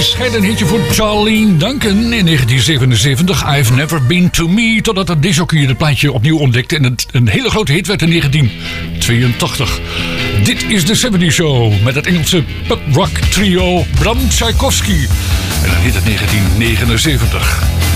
bescheiden hitje voor Charlene Duncan in 1977. I've Never Been To Me. Totdat de disjockey het plaatje opnieuw ontdekte en het een hele grote hit werd in 1982. Dit is de 70 Show met het Engelse pop rock trio Bram Tchaikovsky. En dan hit het 1979.